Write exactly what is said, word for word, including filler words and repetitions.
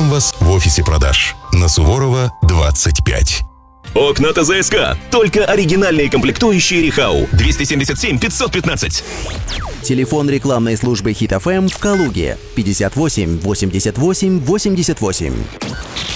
Ждем вас в офисе продаж на Суворова, двадцать пять. Окна ТЗСК. Только оригинальные комплектующие Рихау. двести семьдесят семь пятьсот пятнадцать. Телефон рекламной службы Хит эф эм в Калуге. пятьдесят восемь восемьдесят восемь восемьдесят восемь.